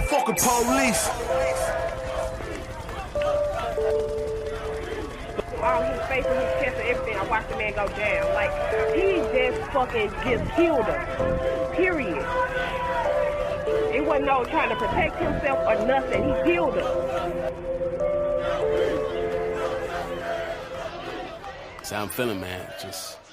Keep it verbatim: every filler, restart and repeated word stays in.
Fucking police. All his face and his chest and everything, I watched the man go down. Like, he just fucking just killed her. Period. It wasn't no trying to protect himself or nothing. He killed her. That's how I'm feeling, man. Just